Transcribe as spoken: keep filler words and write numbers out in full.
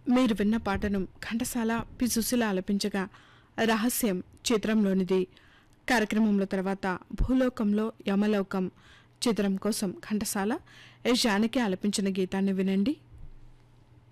మీరు విన్న పాటను ఘంటసాల పి సుశీల ఆలపించగా రహస్యం చిత్రంలోనిది. కార్యక్రమంలో తర్వాత భూలోకంలో యమలోకం చిత్రం కోసం ఘంటసాల ఎస్ జానకి ఆలపించిన గీతాన్ని వినండి.